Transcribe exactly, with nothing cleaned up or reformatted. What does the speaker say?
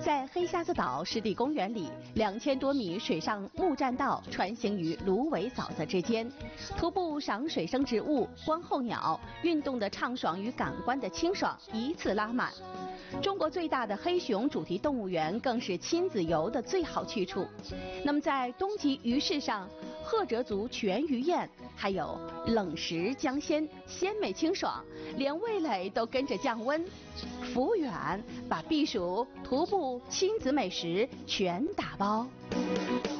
在黑瞎子岛湿地公园里，两千多米水上木栈道穿行于芦苇沼泽之间，徒步赏水生植物、观候鸟，运动的畅爽与感官的清爽一次拉满。中国最大的黑熊主题动物园更是亲子游的最好去处。那么在东极鱼市上，赫哲族全鱼宴，还有冷食江鲜，鲜美清爽，连味蕾都跟着降温。服务员把避暑、徒步、亲子美食全打包。